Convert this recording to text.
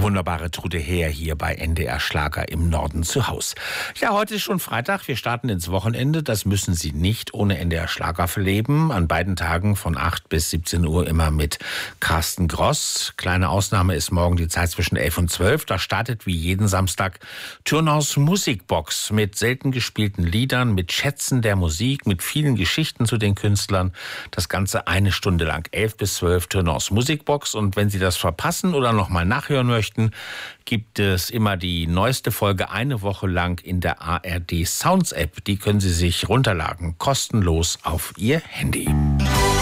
wunderbare Trude Heer hier bei NDR Schlager im Norden zu Haus. Ja, heute ist schon Freitag. Wir starten ins Wochenende. Das müssen Sie nicht ohne NDR Schlager verleben. An beiden Tagen von 8 bis 17 Uhr immer mit Carsten Gross. Kleine Ausnahme ist morgen die Zeit zwischen 11 und 12. Da startet wie jeden Samstag Turnhaus Musikbox mit selten gespielten Liedern, mit Schätzen der Musik, mit vielen Geschichten zu den Künstlern. Das Ganze eine Stunde lang, 11 bis 12 Turnhaus Musikbox. Und wenn Sie das verpassen oder nochmal nachhören möchten, gibt es immer die neueste Folge eine Woche lang in der ARD Sounds App. Die können Sie sich runterladen, kostenlos auf Ihr Handy.